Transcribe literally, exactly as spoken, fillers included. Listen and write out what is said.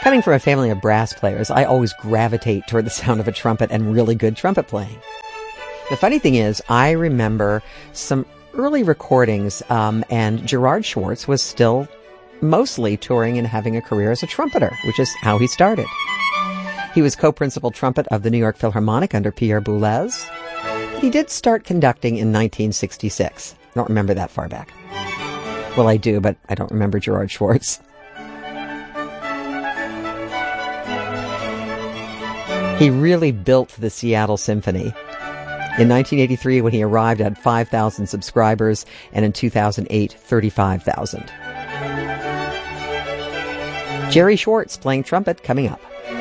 Coming from a family of brass players, I always gravitate toward the sound of a trumpet and really good trumpet playing. The funny thing is, I remember some early recordings, um, and Gerard Schwartz was still mostly touring and having a career as a trumpeter, which is how he started. He was co-principal trumpet of the New York Philharmonic under Pierre Boulez. He did start conducting in nineteen sixty-six. I don't remember that far back. Well, I do, but I don't remember Gerard Schwartz. He really built the Seattle Symphony. In nineteen eighty-three, when he arrived, at five thousand subscribers, and in two thousand eight, thirty-five thousand. Jerry Schwartz playing trumpet coming up.